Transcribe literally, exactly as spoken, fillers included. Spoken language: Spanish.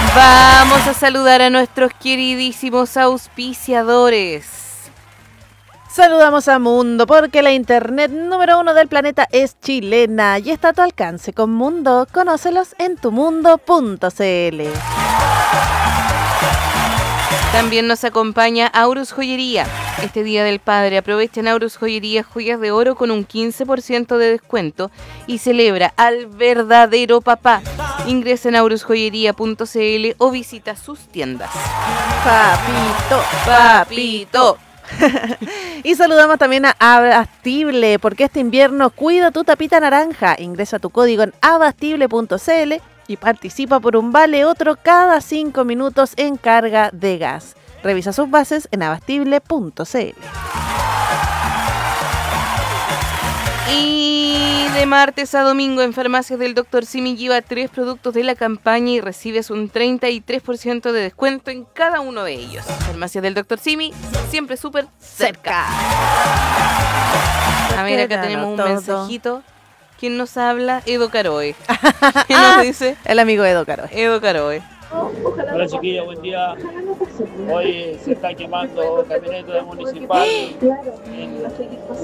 Vamos a saludar a nuestros queridísimos auspiciadores. Saludamos a Mundo, porque la internet número uno del planeta es chilena y está a tu alcance con Mundo. Conócelos en tumundo punto cl. También nos acompaña Aurus Joyería. Este Día del Padre aprovecha en Aurus Joyería joyas de oro con un quince por ciento de descuento y celebra al verdadero papá. Ingresa en aurus joyería punto cl o visita sus tiendas. Papito, papito. Y saludamos también a Abastible, porque este invierno cuida tu tapita naranja. Ingresa tu código en abastible punto cl y participa por un vale otro cada cinco minutos en carga de gas. Revisa sus bases en abastible punto cl. Y de martes a domingo en Farmacias del doctor Simi lleva tres productos de la campaña y recibes un treinta y tres por ciento de descuento en cada uno de ellos. Farmacias del doctor Simi, siempre súper cerca. A ver, acá tenemos un mensajito. ¿Quién nos habla? Edo Caroe. ¿Quién nos dice? El amigo Edo Caroe. Edo Caroe. Hola chiquillos, buen día. Hoy se está quemando camioneta municipal en